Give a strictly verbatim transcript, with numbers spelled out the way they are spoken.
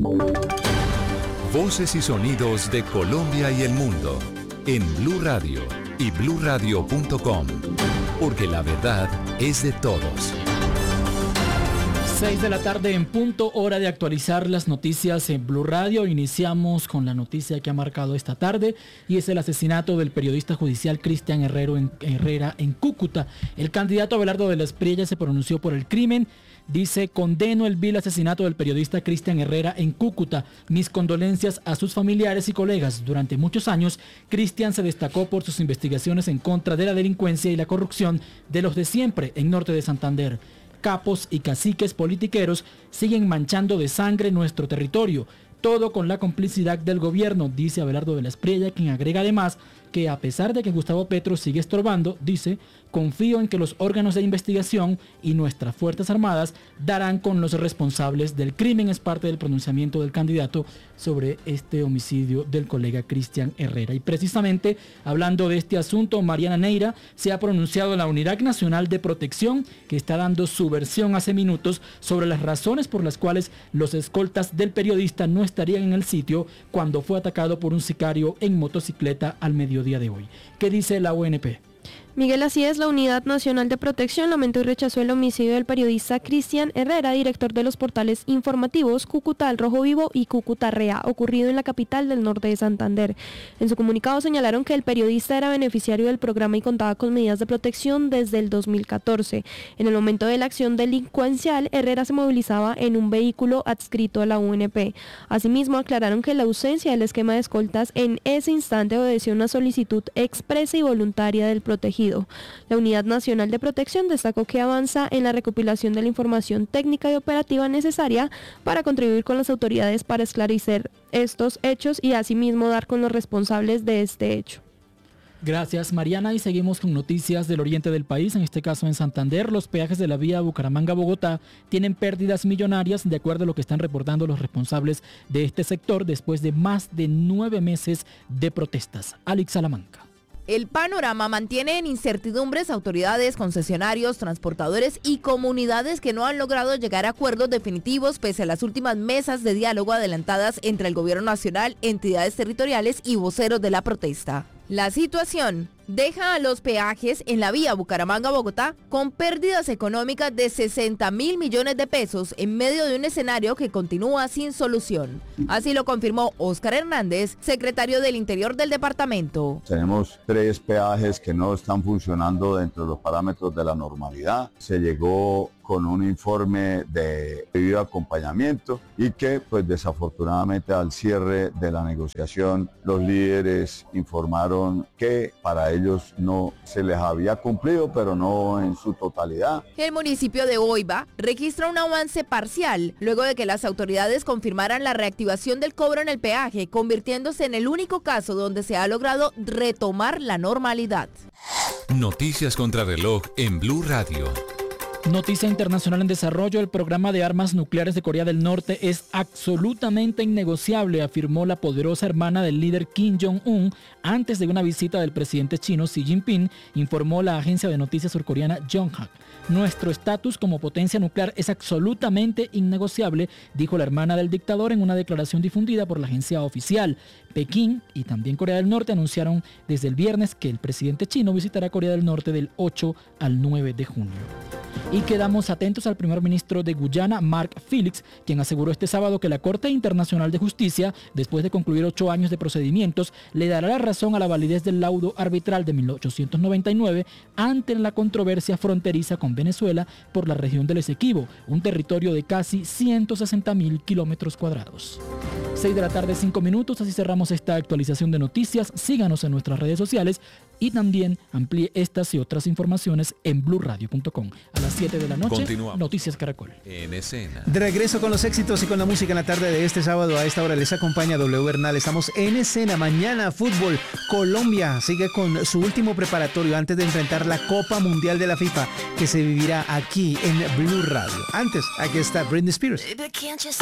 Voces y sonidos de Colombia y el mundo en Blue Radio y blue radio punto com, porque la verdad es de todos. seis de la tarde en punto, hora de actualizar las noticias en Blue Radio. Iniciamos con la noticia que ha marcado esta tarde y es el asesinato del periodista judicial Cristian Herrero en, Herrera en Cúcuta. El candidato Abelardo de la Espriella se pronunció por el crimen. Dice: condeno el vil asesinato del periodista Cristian Herrera en Cúcuta. Mis condolencias a sus familiares y colegas. Durante muchos años, Cristian se destacó por sus investigaciones en contra de la delincuencia y la corrupción de los de siempre en norte de Santander. Capos y caciques politiqueros siguen manchando de sangre nuestro territorio. Todo con la complicidad del gobierno, dice Abelardo de la Espriella, quien agrega además que a pesar de que Gustavo Petro sigue estorbando, dice: confío en que los órganos de investigación y nuestras Fuerzas Armadas darán con los responsables del crimen. Es parte del pronunciamiento del candidato sobre este homicidio del colega Cristian Herrera. Y precisamente hablando de este asunto, Mariana Neira se ha pronunciado en la Unidad Nacional de Protección, que está dando su versión hace minutos sobre las razones por las cuales los escoltas del periodista no estarían en el sitio cuando fue atacado por un sicario en motocicleta al mediodía de hoy. ¿Qué dice la U N P? Miguel, así es, la Unidad Nacional de Protección lamentó y rechazó el homicidio del periodista Cristian Herrera, director de los portales informativos Cúcuta al Rojo Vivo y Cúcuta Rea, ocurrido en la capital del norte de Santander. En su comunicado señalaron que el periodista era beneficiario del programa y contaba con medidas de protección desde el dos mil catorce. En el momento de la acción delincuencial, Herrera se movilizaba en un vehículo adscrito a la U N P. Asimismo, aclararon que la ausencia del esquema de escoltas en ese instante obedeció a una solicitud expresa y voluntaria del protegido. La Unidad Nacional de Protección destacó que avanza en la recopilación de la información técnica y operativa necesaria para contribuir con las autoridades para esclarecer estos hechos y asimismo dar con los responsables de este hecho. Gracias, Mariana, y seguimos con noticias del oriente del país, en este caso en Santander. Los peajes de la vía Bucaramanga-Bogotá tienen pérdidas millonarias, de acuerdo a lo que están reportando los responsables de este sector después de más de nueve meses de protestas. Alex Salamanca. El panorama mantiene en incertidumbres autoridades, concesionarios, transportadores y comunidades que no han logrado llegar a acuerdos definitivos pese a las últimas mesas de diálogo adelantadas entre el gobierno nacional, entidades territoriales y voceros de la protesta. La situación deja a los peajes en la vía Bucaramanga-Bogotá con pérdidas económicas de sesenta mil millones de pesos en medio de un escenario que continúa sin solución. Así lo confirmó Óscar Hernández, secretario del Interior del departamento. Tenemos tres peajes que no están funcionando dentro de los parámetros de la normalidad. Se llegó con un informe de debido acompañamiento y que pues desafortunadamente al cierre de la negociación los líderes informaron que para ellos no se les había cumplido, pero no en su totalidad. El municipio de Oiba registra un avance parcial luego de que las autoridades confirmaran la reactivación del cobro en el peaje, convirtiéndose en el único caso donde se ha logrado retomar la normalidad. Noticias contra reloj en Blue Radio. Noticia internacional en desarrollo: el programa de armas nucleares de Corea del Norte es absolutamente innegociable, afirmó la poderosa hermana del líder Kim Jong-un antes de una visita del presidente chino Xi Jinping, informó la agencia de noticias surcoreana Yonhap. Nuestro estatus como potencia nuclear es absolutamente innegociable, dijo la hermana del dictador en una declaración difundida por la agencia oficial. Pekín y también Corea del Norte anunciaron desde el viernes que el presidente chino visitará Corea del Norte del ocho al nueve de junio. Y quedamos atentos al primer ministro de Guyana, Mark Felix, quien aseguró este sábado que la Corte Internacional de Justicia, después de concluir ocho años de procedimientos, le dará la razón a la validez del laudo arbitral de mil ochocientos noventa y nueve ante la controversia fronteriza con Venezuela por la región del Esequibo, un territorio de casi ciento sesenta mil kilómetros cuadrados. seis de la tarde, cinco minutos, así cerramos esta actualización de noticias. Síganos en nuestras redes sociales y también amplíe estas y otras informaciones en blue radio punto com. A las siete de la noche, continuamos. Noticias Caracol. En escena. De regreso con los éxitos y con la música en la tarde de este sábado. A esta hora les acompaña W Bernal. Estamos en escena. Mañana fútbol. Colombia sigue con su último preparatorio antes de enfrentar la Copa Mundial de la FIFA, que se vivirá aquí en Blue Radio. Antes, aquí está Britney Spears. Baby, can't you